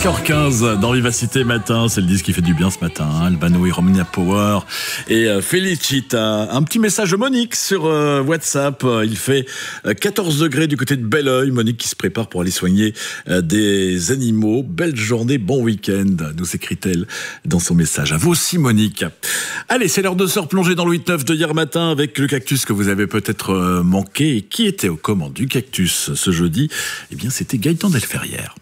5h15 dans Vivacité Matin, c'est le disque qui fait du bien ce matin. Albano et Romina Power et Felicita. Un petit message de Monique sur WhatsApp. Il fait 14 degrés du côté de Belleuil. Monique qui se prépare pour aller soigner des animaux. Belle journée, bon week-end, nous écrit-elle dans son message. À vous aussi, Monique. Allez, c'est l'heure de se replonger dans le 8-9 de hier matin avec le cactus que vous avez peut-être manqué. Et qui était aux commandes du cactus ce jeudi? Eh bien, c'était Gaëtan Delferrière.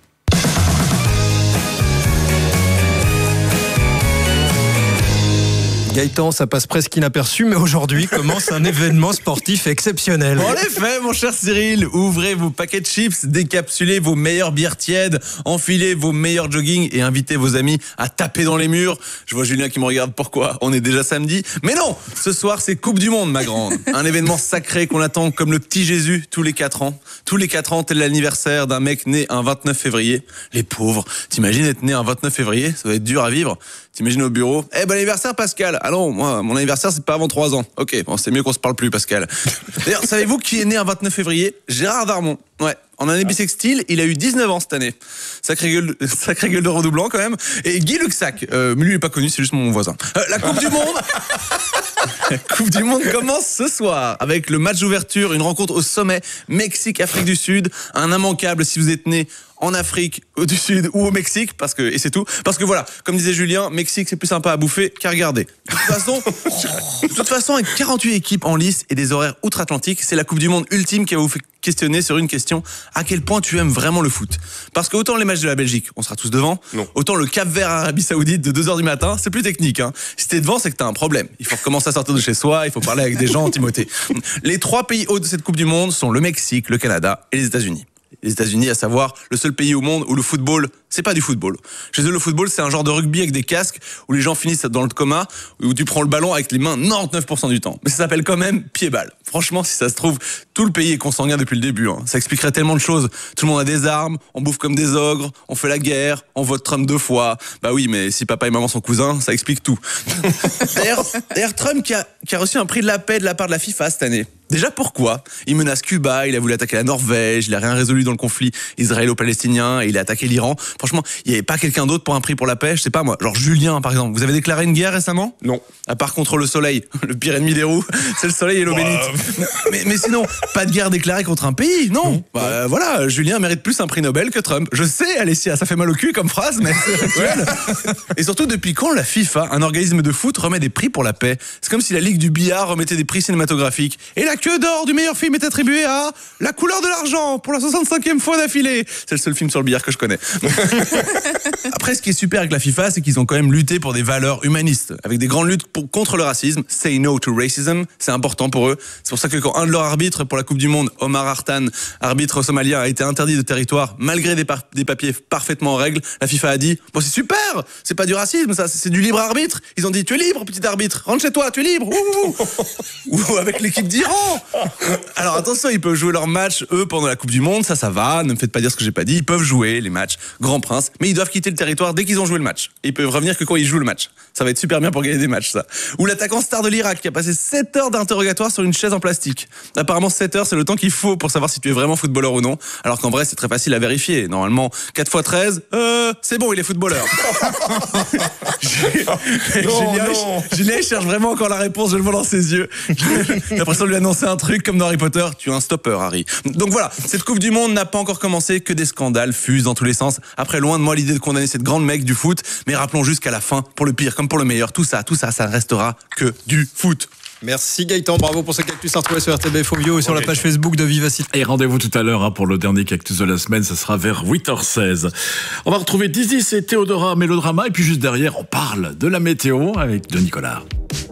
Gaëtan, ça passe presque inaperçu, mais aujourd'hui commence un événement sportif exceptionnel. En effet, mon cher Cyril, ouvrez vos paquets de chips, décapsulez vos meilleures bières tièdes, enfilez vos meilleurs joggings et invitez vos amis à taper dans les murs. Je vois Julien qui me regarde, pourquoi? On est déjà samedi. Mais non, ce soir c'est Coupe du Monde, ma grande. Un événement sacré qu'on attend comme le petit Jésus tous les 4 ans. Tous les 4 ans, tel l'anniversaire d'un mec né un 29 février. Les pauvres, t'imagines être né un 29 février? Ça va être dur à vivre. T'imagines au bureau, bon anniversaire Pascal. Ah non, moi, mon anniversaire c'est pas avant 3 ans. Ok, bon, c'est mieux qu'on se parle plus Pascal. D'ailleurs, savez-vous qui est né un 29 février? Gérard Darmon. Ouais, en année bissextile, il a eu 19 ans cette année. Sacré gueule de redoublant quand même. Et Guy Luxac, lui il est pas connu, c'est juste mon voisin. La Coupe du Monde. La Coupe du Monde commence ce soir avec le match d'ouverture, une rencontre au sommet Mexique-Afrique du Sud, un immanquable si vous êtes né en Afrique, du Sud ou au Mexique, et c'est tout. Parce que voilà, comme disait Julien, Mexique c'est plus sympa à bouffer qu'à regarder. De toute façon, avec 48 équipes en lice et des horaires outre-Atlantique, c'est la Coupe du Monde ultime qui va vous faire questionner sur une question: à quel point tu aimes vraiment le foot? Parce que autant les matchs de la Belgique, on sera tous devant, autant le Cap-Vert Arabie Saoudite de 2h du matin, c'est plus technique. Si t'es devant, c'est que t'as un problème. Il faut recommencer à sortir de chez soi, il faut parler avec des gens, Timothée. Les 3 pays hauts de cette Coupe du Monde sont le Mexique, le Canada et les États-Unis. Les États-Unis, à savoir le seul pays au monde où le football, c'est pas du football. Chez eux, le football, c'est un genre de rugby avec des casques où les gens finissent dans le coma, où tu prends le ballon avec les mains 99% du temps. Mais ça s'appelle quand même pied-balle. Franchement, si ça se trouve, tout le pays est consanguin depuis le début. Ça expliquerait tellement de choses. Tout le monde a des armes, on bouffe comme des ogres, on fait la guerre, on vote Trump 2 fois. Bah oui, mais si papa et maman sont cousins, ça explique tout. D'ailleurs, Trump qui a reçu un prix de la paix de la part de la FIFA cette année. Déjà, pourquoi? Il menace Cuba, il a voulu attaquer la Norvège, il a rien résolu dans le conflit israélo-palestinien et il a attaqué l'Iran. Franchement, il n'y avait pas quelqu'un d'autre pour un prix pour la paix? Je sais pas moi, genre Julien par exemple. Vous avez déclaré une guerre récemment? Non. À part contre le soleil, le pire ennemi des roues, c'est le soleil et l'eau bénite. Mais sinon, pas de guerre déclarée contre un pays, non. Voilà, Julien mérite plus un prix Nobel que Trump. Je sais, Alessia, ça fait mal au cul comme phrase, mais c'est actuel. Et surtout, depuis quand la FIFA, un organisme de foot, remet des prix pour la paix? C'est comme si la Ligue du billard remettait des prix cinématographiques. Et la queue d'or du meilleur film est attribuée à La couleur de l'argent pour la 65e fois d'affilée. C'est le seul film sur le billard que je connais. Après, ce qui est super avec la FIFA, c'est qu'ils ont quand même lutté pour des valeurs humanistes, avec des grandes luttes contre le racisme. Say no to racism, c'est important pour eux. C'est pour ça que quand un de leurs arbitres pour la Coupe du Monde, Omar Artan, arbitre somalien, a été interdit de territoire malgré des papiers parfaitement en règle, la FIFA a dit « Bon, c'est super, c'est pas du racisme, ça, c'est du libre arbitre. » Ils ont dit « Tu es libre, petit arbitre, rentre chez toi, tu es libre. » Ou avec l'équipe d'Iran. Alors attention, ils peuvent jouer leur match, eux, pendant la Coupe du Monde, ça va, ne me faites pas dire ce que j'ai pas dit, ils peuvent jouer les matchs Grand Prince, mais ils doivent quitter le territoire dès qu'ils ont joué le match. Et ils peuvent revenir que quand ils jouent le match. Ça va être super bien pour gagner des matchs, ça. Ou l'attaquant star de l'Irak qui a passé 7 heures d'interrogatoire sur une chaise en plastique. Apparemment, 7 heures, c'est le temps qu'il faut pour savoir si tu es vraiment footballeur ou non, alors qu'en vrai, c'est très facile à vérifier. Normalement, 4 x 13, c'est bon, il est footballeur. Julien, il cherche vraiment encore la réponse, je le vois dans ses yeux. J'ai l'impression de lui annoncer un truc comme dans Harry Potter, tu es un stopper, Harry. Donc voilà, cette Coupe du Monde n'a pas encore commencé, que des scandales fusent dans tous les sens. Après, loin de moi l'idée de condamner cette grande mec du foot, mais rappelons juste qu'à la fin, pour le pire comme pour le meilleur, tout ça, ça restera que du foot. Merci Gaëtan, bravo pour ce cactus à retrouver sur RTBF Audio et sur la page Facebook de Vivacité. Et rendez-vous tout à l'heure pour le dernier cactus de la semaine, ce sera vers 8h16. On va retrouver Dizzy et Théodora Mélodrama et puis juste derrière, on parle de la météo avec Denis Collard.